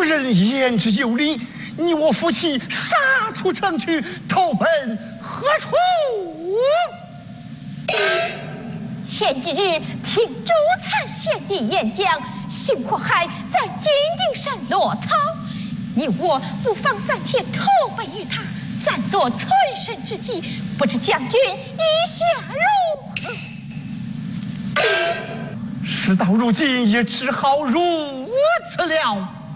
人言之有理，你我夫妻杀出城去，投奔何处？ 前几日听周参贤弟演讲，邢阔海在金顶山落草，你我不妨暂且投奔于他，暂作存身之计，不知将军意下如何？ 事到如今也只好如此了。